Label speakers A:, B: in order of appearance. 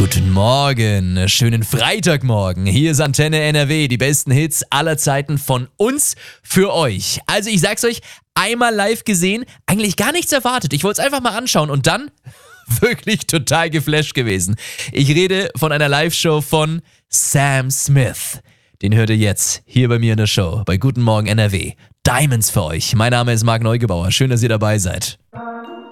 A: Guten Morgen, schönen Freitagmorgen. Hier ist Antenne NRW, die besten Hits aller Zeiten von uns für euch. Also ich sag's euch, einmal live gesehen, eigentlich gar nichts erwartet. Ich wollte es einfach mal anschauen und dann wirklich total geflasht gewesen. Ich rede von einer Live-Show von Sam Smith. Den hört ihr jetzt hier bei mir in der Show, bei Guten Morgen NRW. Diamonds für euch. Mein Name ist Marc Neugebauer. Schön, dass ihr dabei seid.